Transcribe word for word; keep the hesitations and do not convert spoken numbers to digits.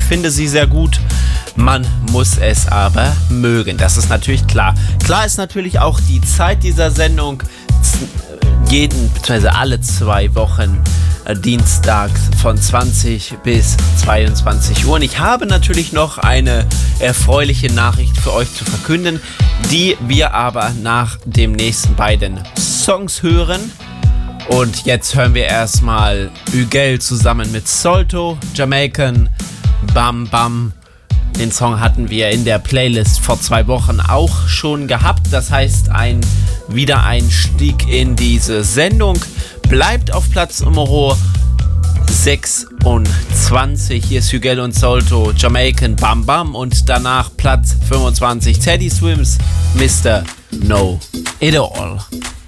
finde sie sehr gut. Man muss es aber mögen, das ist natürlich klar. Klar ist natürlich auch die Zeit dieser Sendung, jeden, beziehungsweise alle zwei Wochen, äh, dienstags von zwanzig bis zweiundzwanzig Uhr. Und ich habe natürlich noch eine erfreuliche Nachricht für euch zu verkünden, die wir aber nach den nächsten beiden Songs hören. Und jetzt hören wir erstmal Hügel zusammen mit Salto, Jamaican, Bam Bam. Den Song hatten wir in der Playlist vor zwei Wochen auch schon gehabt. Das heißt, ein Wiedereinstieg in diese Sendung. Bleibt auf Platz Nummer sechsundzwanzig. Hier ist Hügel und Salto, Jamaican, Bam Bam. Und danach Platz fünfundzwanzig, Teddy Swims, Mister Know It All.